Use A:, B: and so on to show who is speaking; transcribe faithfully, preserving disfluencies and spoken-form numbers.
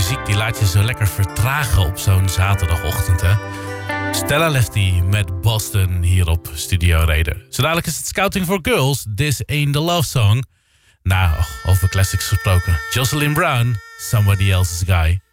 A: muziek die laat je zo lekker vertragen op zo'n zaterdagochtend, hè? Stella Lefty met Boston hier op Studio Raider. Zo dadelijk is het Scouting for Girls, This Ain't the Love Song. Nou, over classics gesproken. Jocelyn Brown, Somebody Else's Guy.